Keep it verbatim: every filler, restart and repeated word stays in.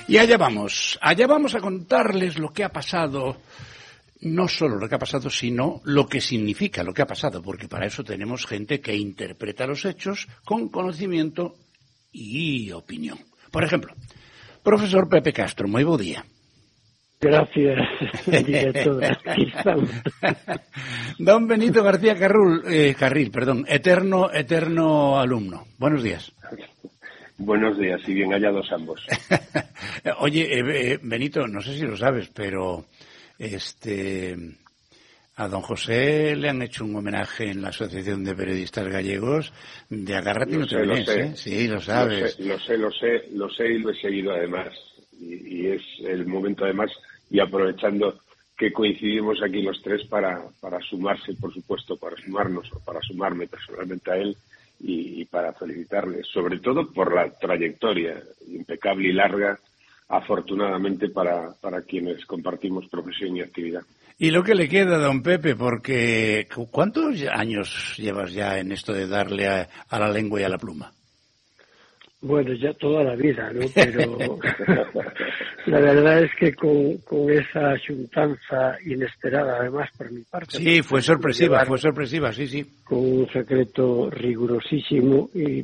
Y allá vamos, allá vamos a contarles lo que ha pasado, no solo lo que ha pasado, sino lo que significa lo que ha pasado, porque para eso tenemos gente que interpreta los hechos con conocimiento y opinión. Por ejemplo, profesor Pepe Castro, muy buen día. Gracias, director. Aquí estamos. Don Benito García Carrul, eh, Carril, perdón, eterno, eterno alumno. Buenos días. Buenos días y bien hallados ambos. Oye, eh, Benito, no sé si lo sabes, pero este a don José le han hecho un homenaje en la Asociación de Periodistas Gallegos de Agárrate y no te vienes, ¿eh? Sí, lo sabes. Lo sé, lo sé, lo sé, lo sé y lo he seguido además. Y, y es el momento además, y aprovechando que coincidimos aquí los tres para, para sumarse, por supuesto, para sumarnos o para sumarme personalmente a él y, y para felicitarle, sobre todo por la trayectoria impecable y larga, afortunadamente para, para quienes compartimos profesión y actividad. Y lo que le queda, don Pepe, porque ¿cuántos años llevas ya en esto de darle a, a la lengua y a la pluma? Bueno, ya toda la vida, ¿no? Pero la verdad es que con, con esa xuntanza inesperada, además, por mi parte. Sí, fue sorpresiva, fue sorpresiva, sí, sí. Con un secreto rigurosísimo y